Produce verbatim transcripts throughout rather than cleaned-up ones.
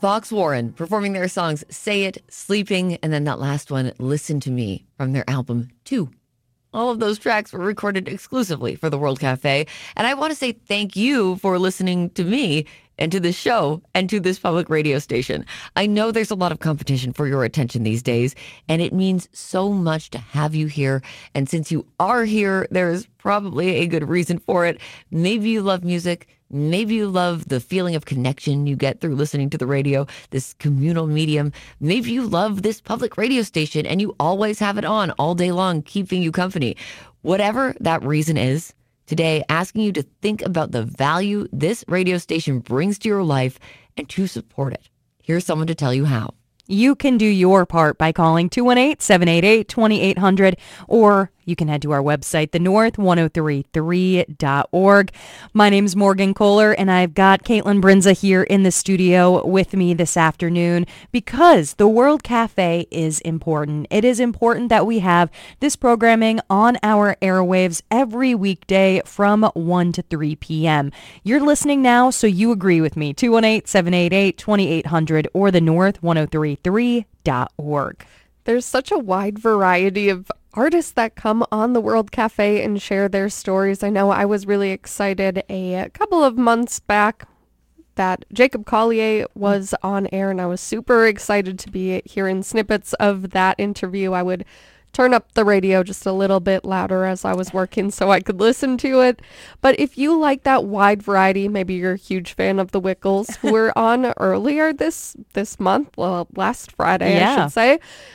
Fox Warren performing their songs Say It, Sleeping, and then that last one, Listen to Me, from their album Two. All of those tracks were recorded exclusively for the World Cafe. And I want to say thank you for listening to me and to this show and to this public radio station. I know there's a lot of competition for your attention these days, and it means so much to have you here. And since you are here, there's probably a good reason for it. Maybe you love music. Maybe you love the feeling of connection you get through listening to the radio, this communal medium. Maybe you love this public radio station and you always have it on all day long, keeping you company. Whatever that reason is, today asking you to think about the value this radio station brings to your life and to support it. Here's someone to tell you how. You can do your part by calling two one eight, seven eight eight, two eight zero zero, or you can head to our website, the north ten thirty-three dot org. My name's Morgan Kohler, and I've got Caitlin Brinza here in the studio with me this afternoon because the World Cafe is important. It is important that we have this programming on our airwaves every weekday from one to three p.m. You're listening now, so you agree with me. two one eight, seven eight eight, two eight zero zero or the north ten thirty-three dot org. There's such a wide variety of artists that come on the World Cafe and share their stories. I know I was really excited a couple of months back that Jacob Collier was on air, and I was super excited to be hearing snippets of that interview. I would turn up the radio just a little bit louder as I was working so I could listen to it. But if you like that wide variety, maybe you're a huge fan of the Wickles, who were on earlier this this month, well, last Friday, yeah. I should say.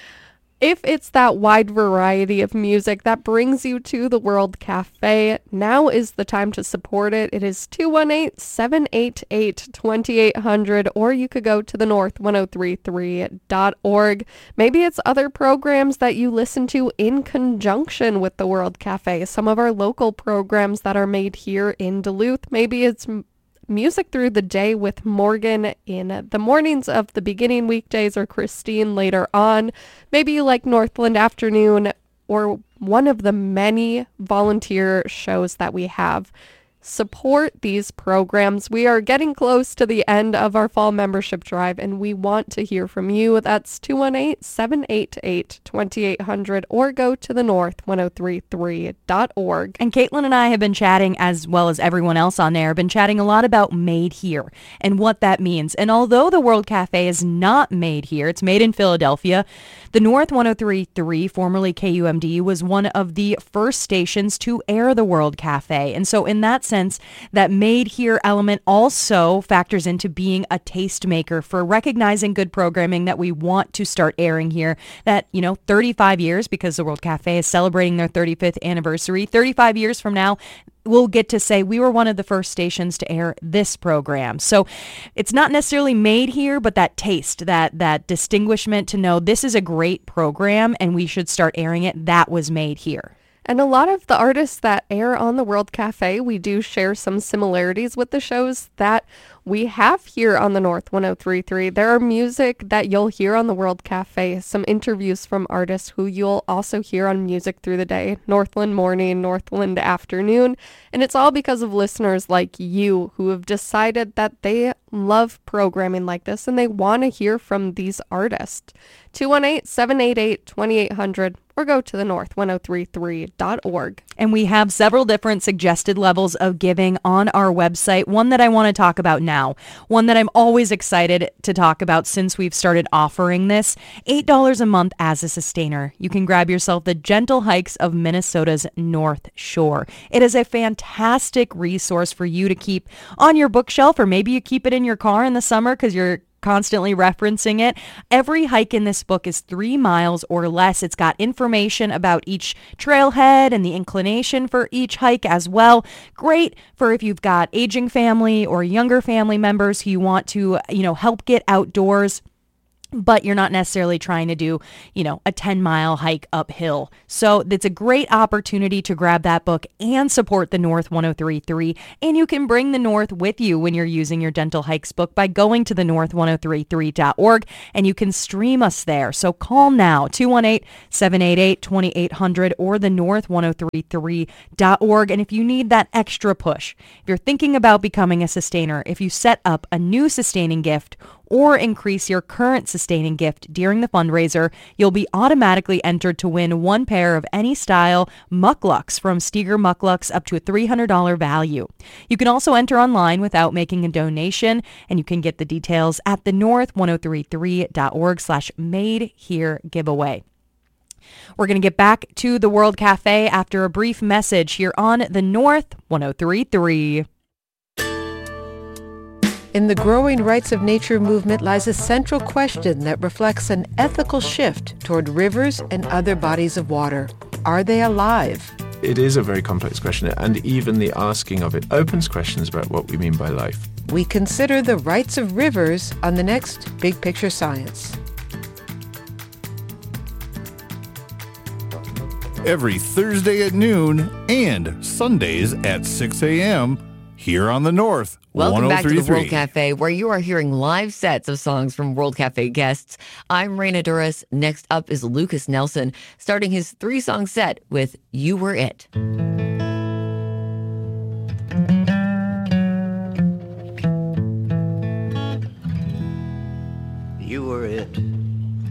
If it's that wide variety of music that brings you to the World Cafe, now is the time to support it. It is two one eight, seven eight eight, two eight zero zero, or you could go to the north ten thirty-three dot org. Maybe it's other programs that you listen to in conjunction with the World Cafe. Some of our local programs that are made here in Duluth. Maybe it's Music Through the Day with Morgan in the mornings of the beginning weekdays, or Christine later on. Maybe you like Northland Afternoon or one of the many volunteer shows that we have. Support these programs. We are getting close to the end of our fall membership drive, and we want to hear from you. That's two one eight, seven eight eight, two eight zero zero or go to the north ten thirty-three dot org. And Caitlin and I have been chatting, as well as everyone else on there, been chatting a lot about made here and what that means. And although the World Cafe is not made here, it's made in Philadelphia, the North ten thirty-three, formerly K U M D, was one of the first stations to air the World Cafe. And so in that sense, that made here element also factors into being a tastemaker for recognizing good programming that we want to start airing here. That, you know, thirty-five years, because the World Cafe is celebrating their thirty-fifth anniversary, thirty-five years from now, we'll get to say we were one of the first stations to air this program. So it's not necessarily made here, but that taste, that that distinguishment to know this is a great program and we should start airing it, that was made here. And a lot of the artists that air on the World Cafe, we do share some similarities with the shows that we have here on the North ten thirty-three. There are music that you'll hear on the World Cafe, some interviews from artists who you'll also hear on Music Through the Day, Northland Morning, Northland Afternoon, and it's all because of listeners like you who have decided that they love programming like this and they want to hear from these artists. two one eight, seven eight eight, two eight zero zero or go to the north ten thirty-three dot org. And we have several different suggested levels of giving on our website. One that I want to talk about now, one that I'm always excited to talk about since we've started offering this, eight dollars a month as a sustainer. You can grab yourself the Gentle Hikes of Minnesota's North Shore. It is a fantastic resource for you to keep on your bookshelf, or maybe you keep it in your car in the summer because you're constantly referencing it. Every hike in this book is three miles or less. It's got information about each trailhead and the inclination for each hike as well. Great for if you've got aging family or younger family members who you want to, you know, help get outdoors, but you're not necessarily trying to do, you know, a ten mile hike uphill. So it's a great opportunity to grab that book and support the North ten thirty-three. And you can bring the North with you when you're using your Gentle Hikes book by going to the north ten thirty-three dot org, and you can stream us there. So call now, two one eight, seven eight eight, two eight zero zero or the north ten thirty-three dot org. And if you need that extra push, if you're thinking about becoming a sustainer, if you set up a new sustaining gift or increase your current sustaining gift during the fundraiser, you'll be automatically entered to win one pair of any style mucklucks from Steger Mucklucks up to a three hundred dollars value. You can also enter online without making a donation, and you can get the details at the north ten thirty-three dot org slash made here giveaway. We're going to get back to the World Cafe after a brief message here on the North ten thirty-three. In the growing rights of nature movement lies a central question that reflects an ethical shift toward rivers and other bodies of water. Are they alive? It is a very complex question, and even the asking of it opens questions about what we mean by life. We consider the rights of rivers on the next Big Picture Science. Every Thursday at noon and Sundays at six a.m. here on the North. Welcome back to the World Cafe, where you are hearing live sets of songs from World Cafe guests. I'm Raina Duras. Next up is Lucas Nelson, starting his three-song set with You Were It. You were it.